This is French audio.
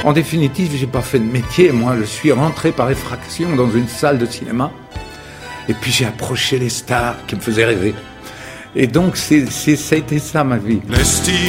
En définitive, j'ai pas fait de métier, moi. Je suis rentré par effraction dans une salle de cinéma. Et puis j'ai approché les stars qui me faisaient rêver. Et donc, ça a été ça, ma vie.